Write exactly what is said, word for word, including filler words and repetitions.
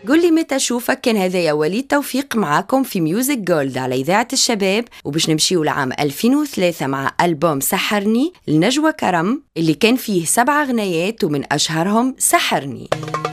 قولي متى أشوفك. كان هذا يا وليد توفيق معاكم في ميوزك جولد على إذاعة الشباب، وباش نمشيو لعام ألفين وثلاثة مع ألبوم سحرني لنجوى كرم اللي كان فيه سبع غنايات ومن أشهرهم سحرني.